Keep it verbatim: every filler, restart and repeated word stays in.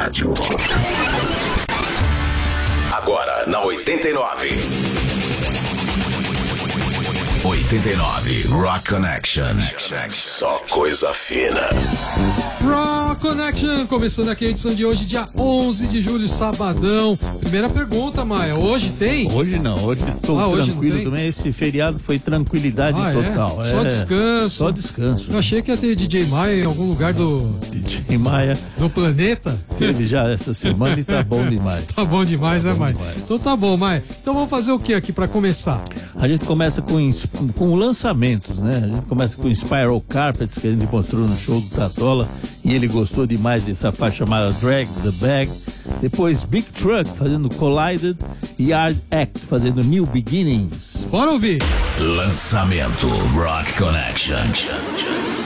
rádio. Agora na oitenta e nove. oitenta e nove Rock Connection. Só coisa fina. Rock Connection, começando aqui a edição de hoje, dia onze de julho, sabadão. Primeira pergunta, Maia, hoje tem? Hoje não, hoje estou ah, hoje tranquilo também. Esse feriado foi tranquilidade ah, total. É? Só é, descanso. Só descanso. Eu achei que ia ter D J Maia em algum lugar do... D J Maia. Do planeta. Teve já essa semana e tá bom demais. Tá bom demais, tá né, bom Maia? Demais. Então tá bom, Maia. Então vamos fazer o que aqui pra começar? A gente começa com, com lançamentos, né? A gente começa com Spiral Carpets, que a gente mostrou no show do Tatola, e ele gostou demais dessa faixa chamada Drag the Bag. Depois Big Truck fazendo Collided e Hard Act fazendo New Beginnings. Bora ouvir! Lançamento Rock Connection.